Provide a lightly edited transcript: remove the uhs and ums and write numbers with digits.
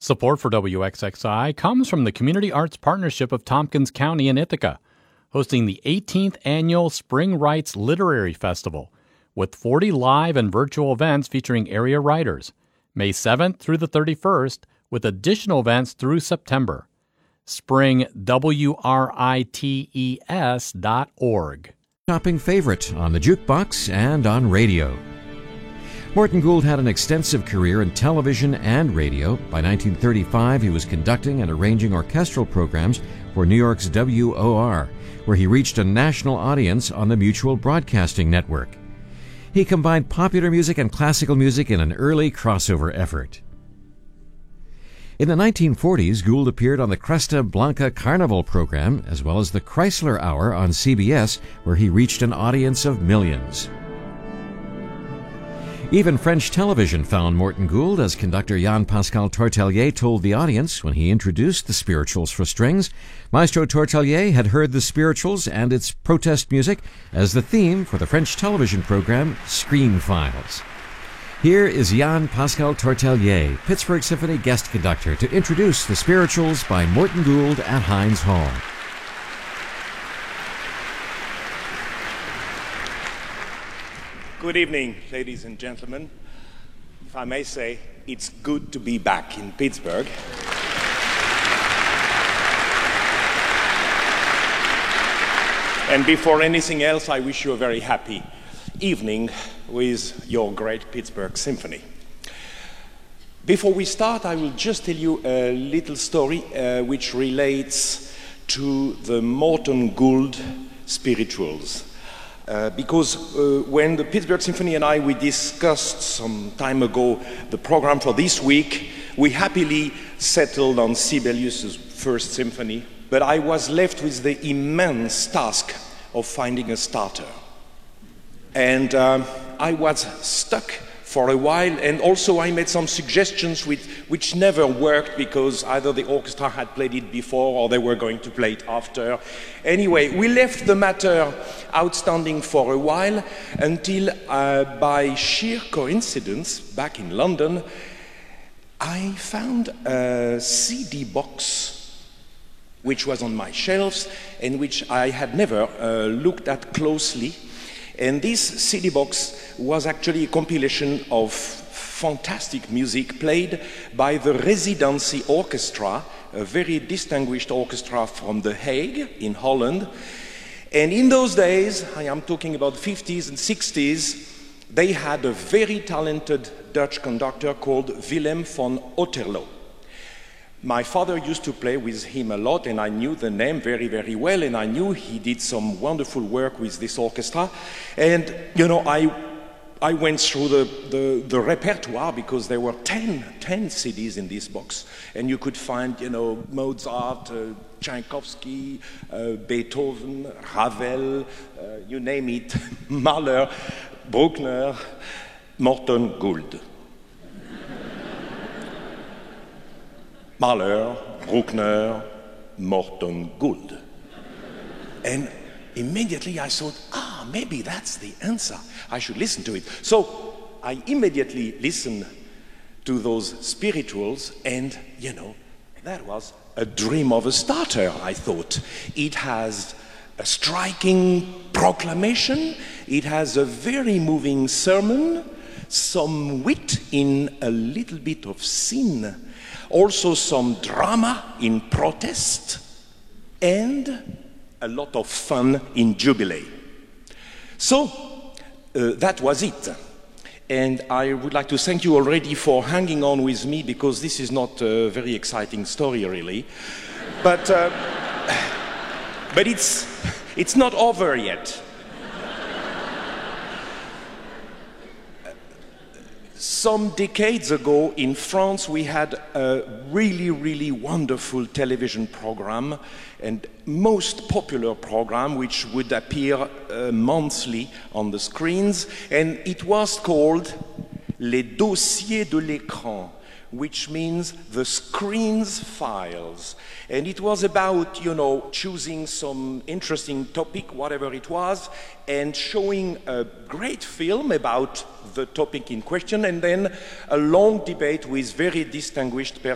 Support for WXXI comes from the Community Arts Partnership of Tompkins County in Ithaca, hosting the 18th Annual Spring Writes Literary Festival, with 40 live and virtual events featuring area writers, May 7th through the 31st, with additional events through September. SpringWrites.org. Shopping favorite on the jukebox and on radio. Morton Gould had an extensive career in television and radio. By 1935, he was conducting and arranging orchestral programs for New York's WOR, where he reached a national audience on the Mutual Broadcasting Network. He combined popular music and classical music in an early crossover effort. In the 1940s, Gould appeared on the Cresta Blanca Carnival program, as well as the Chrysler Hour on CBS, where he reached an audience of millions. Even French television found Morton Gould, as conductor Jean-Pascal Tortelier told the audience when he introduced the Spirituals for Strings. Maestro Tortelier had heard the Spirituals and its protest music as the theme for the French television program Screen Files. Here is Jean-Pascal Tortelier, Pittsburgh Symphony guest conductor, to introduce the Spirituals by Morton Gould at Heinz Hall. Good evening, ladies and gentlemen. If I may say, it's good to be back in Pittsburgh. And before anything else, I wish you a very happy evening with your great Pittsburgh Symphony. Before we start, I will just tell you a little story which relates to the Morton Gould Spirituals. Because when the Pittsburgh Symphony and we discussed some time ago the program for this week, we happily settled on Sibelius's First Symphony, but I was left with the immense task of finding a starter. And I was stuck for a while, and also I made some suggestions which never worked because either the orchestra had played it before or they were going to play it after. Anyway, we left the matter outstanding for a while until by sheer coincidence, back in London, I found a CD box which was on my shelves and which I had never looked at closely. And this CD box was actually a compilation of fantastic music played by the Residency Orchestra, a very distinguished orchestra from The Hague in Holland. And in those days, I am talking about the 50s and 60s, they had a very talented Dutch conductor called Willem van Otterlo. My father used to play with him a lot, and I knew the name very, very well, and I knew he did some wonderful work with this orchestra. And, you know, I went through the repertoire because there were 10 CDs in this box. And you could find, you know, Mozart, Tchaikovsky, Beethoven, Ravel, you name it, Mahler, Bruckner, Morton Gould. Mahler, Bruckner, Morton Gould. And immediately I thought, maybe that's the answer. I should listen to it. So I immediately listened to those Spirituals, and, you know, that was a dream of a starter, I thought. It has a striking proclamation, it has a very moving sermon, some wit in a little bit of sin, also some drama in protest, and a lot of fun in jubilee. So that was it. And I would like to thank you already for hanging on with me, because this is not a very exciting story, really. But it's not over yet. Some decades ago in France, we had a really, really wonderful television program, and most popular program, which would appear monthly on the screens, and it was called Les Dossiers de l'Écran, which means the screen's files. And it was about, you know, choosing some interesting topic, whatever it was, and showing a great film about the topic in question, and then a long debate with very distinguished